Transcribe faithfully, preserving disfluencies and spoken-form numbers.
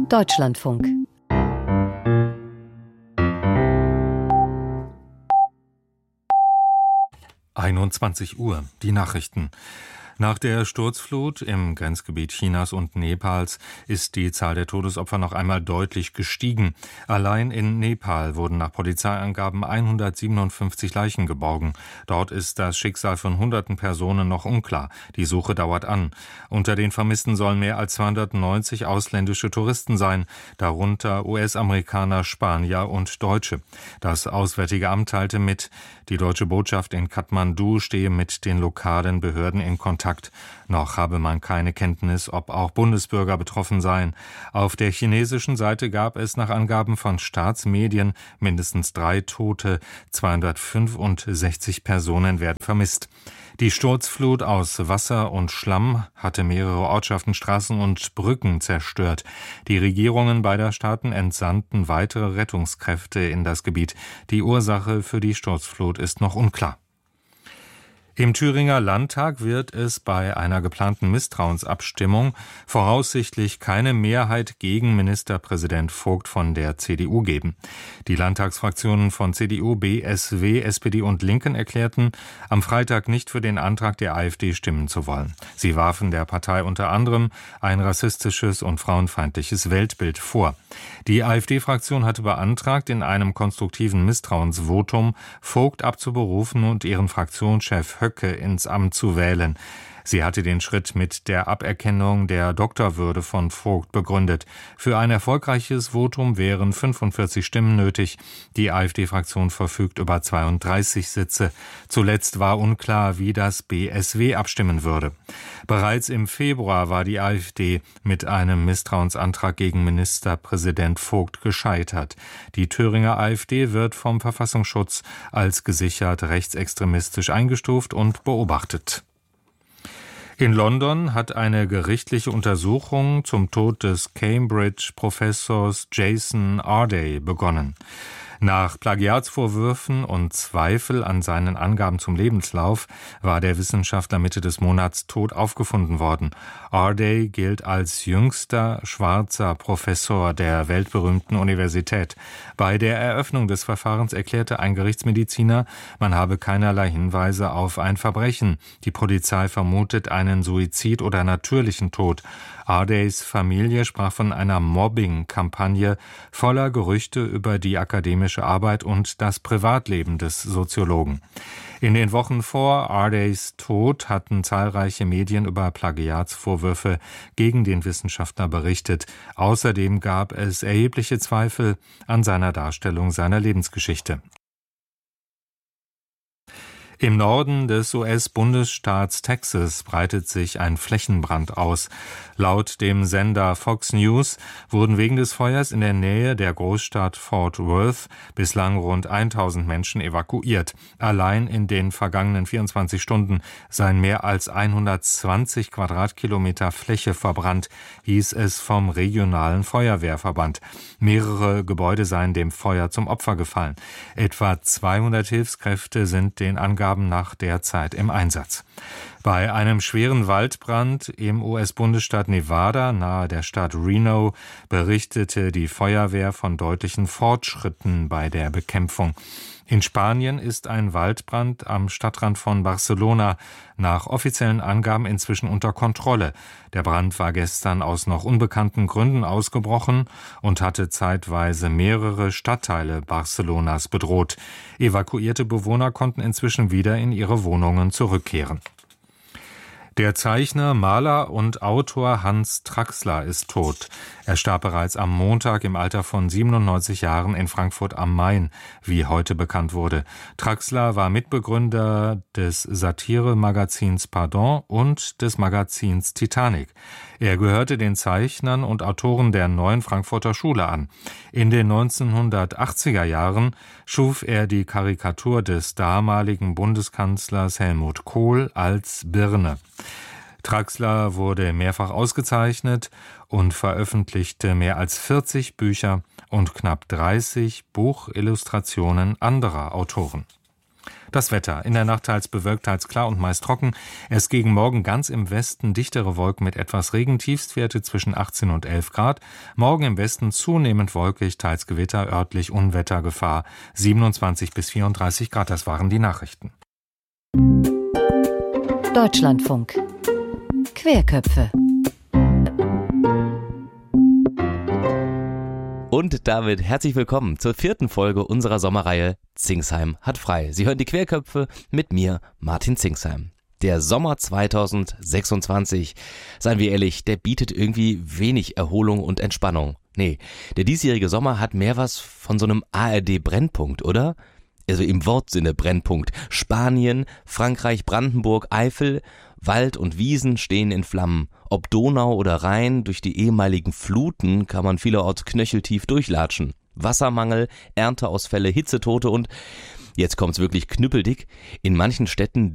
Deutschlandfunk. einundzwanzig Uhr, die Nachrichten. Nach der Sturzflut im Grenzgebiet Chinas und Nepals ist die Zahl der Todesopfer noch einmal deutlich gestiegen. Allein in Nepal wurden nach Polizeiangaben hundertsiebenundfünfzig Leichen geborgen. Dort ist das Schicksal von hunderten Personen noch unklar. Die Suche dauert an. Unter den Vermissten sollen mehr als zweihundertneunzig ausländische Touristen sein, darunter U S-Amerikaner, Spanier und Deutsche. Das Auswärtige Amt teilte mit, die deutsche Botschaft in Kathmandu stehe mit den lokalen Behörden in Kontakt. Noch habe man keine Kenntnis, ob auch Bundesbürger betroffen seien. Auf der chinesischen Seite gab es nach Angaben von Staatsmedien mindestens drei Tote, zweihundertfünfundsechzig Personen werden vermisst. Die Sturzflut aus Wasser und Schlamm hatte mehrere Ortschaften, Straßen und Brücken zerstört. Die Regierungen beider Staaten entsandten weitere Rettungskräfte in das Gebiet. Die Ursache für die Sturzflut ist noch unklar. Im Thüringer Landtag wird es bei einer geplanten Misstrauensabstimmung voraussichtlich keine Mehrheit gegen Ministerpräsident Vogt von der C D U geben. Die Landtagsfraktionen von C D U, B S W, S P D und Linken erklärten, am Freitag nicht für den Antrag der AfD stimmen zu wollen. Sie warfen der Partei unter anderem ein rassistisches und frauenfeindliches Weltbild vor. Die AfD-Fraktion hatte beantragt, in einem konstruktiven Misstrauensvotum Vogt abzuberufen und ihren Fraktionschef Höcke ins Amt zu wählen. Sie hatte den Schritt mit der Aberkennung der Doktorwürde von Vogt begründet. Für ein erfolgreiches Votum wären fünfundvierzig Stimmen nötig. Die AfD-Fraktion verfügt über zweiunddreißig Sitze. Zuletzt war unklar, wie das B S W abstimmen würde. Bereits im Februar war die AfD mit einem Misstrauensantrag gegen Ministerpräsident Vogt gescheitert. Die Thüringer AfD wird vom Verfassungsschutz als gesichert rechtsextremistisch eingestuft und beobachtet. In London hat eine gerichtliche Untersuchung zum Tod des Cambridge-Professors Jason Arday begonnen. Nach Plagiatsvorwürfen und Zweifel an seinen Angaben zum Lebenslauf war der Wissenschaftler Mitte des Monats tot aufgefunden worden. Arday gilt als jüngster schwarzer Professor der weltberühmten Universität. Bei der Eröffnung des Verfahrens erklärte ein Gerichtsmediziner, man habe keinerlei Hinweise auf ein Verbrechen. Die Polizei vermutet einen Suizid oder natürlichen Tod. Ardays Familie sprach von einer Mobbing-Kampagne voller Gerüchte über die akademische Arbeit und das Privatleben des Soziologen. In den Wochen vor Ardays Tod hatten zahlreiche Medien über Plagiatsvorwürfe gegen den Wissenschaftler berichtet. Außerdem gab es erhebliche Zweifel an seiner Darstellung seiner Lebensgeschichte. Im Norden des U S-Bundesstaats Texas breitet sich ein Flächenbrand aus. Laut dem Sender Fox News wurden wegen des Feuers in der Nähe der Großstadt Fort Worth bislang rund tausend Menschen evakuiert. Allein in den vergangenen vierundzwanzig Stunden seien mehr als hundertzwanzig Quadratkilometer Fläche verbrannt, hieß es vom regionalen Feuerwehrverband. Mehrere Gebäude seien dem Feuer zum Opfer gefallen. Etwa zweihundert Hilfskräfte sind den Angaben nach derzeit im Einsatz. Bei einem schweren Waldbrand im U S-Bundesstaat Nevada nahe der Stadt Reno berichtete die Feuerwehr von deutlichen Fortschritten bei der Bekämpfung. In Spanien ist ein Waldbrand am Stadtrand von Barcelona nach offiziellen Angaben inzwischen unter Kontrolle. Der Brand war gestern aus noch unbekannten Gründen ausgebrochen und hatte zeitweise mehrere Stadtteile Barcelonas bedroht. Evakuierte Bewohner konnten inzwischen wieder in ihre Wohnungen zurückkehren. Der Zeichner, Maler und Autor Hans Traxler ist tot. Er starb bereits am Montag im Alter von siebenundneunzig Jahren in Frankfurt am Main, wie heute bekannt wurde. Traxler war Mitbegründer des Satire-Magazins Pardon und des Magazins Titanic. Er gehörte den Zeichnern und Autoren der Neuen Frankfurter Schule an. In den neunzehnhundertachtziger Jahren schuf er die Karikatur des damaligen Bundeskanzlers Helmut Kohl als Birne. Traxler wurde mehrfach ausgezeichnet und veröffentlichte mehr als vierzig Bücher und knapp dreißig Buchillustrationen anderer Autoren. Das Wetter. In der Nacht teils bewölkt, teils klar und meist trocken. Erst gegen Morgen ganz im Westen dichtere Wolken mit etwas Regen. Tiefstwerte zwischen achtzehn und elf Grad. Morgen im Westen zunehmend wolkig, teils Gewitter, örtlich Unwettergefahr. siebenundzwanzig bis vierunddreißig Grad. Das waren die Nachrichten. Deutschlandfunk. Querköpfe. Und damit herzlich willkommen zur vierten Folge unserer Sommerreihe Zingsheim hat frei. Sie hören die Querköpfe mit mir, Martin Zingsheim. Der Sommer zweitausendsechsundzwanzig, seien wir ehrlich, der bietet irgendwie wenig Erholung und Entspannung. Nee, der diesjährige Sommer hat mehr was von so einem A R D-Brennpunkt, oder? Also im Wortsinne Brennpunkt. Spanien, Frankreich, Brandenburg, Eifel, Wald und Wiesen stehen in Flammen. Ob Donau oder Rhein, durch die ehemaligen Fluten kann man vielerorts knöcheltief durchlatschen. Wassermangel, Ernteausfälle, Hitzetote und, jetzt kommt's wirklich knüppeldick, in manchen Städten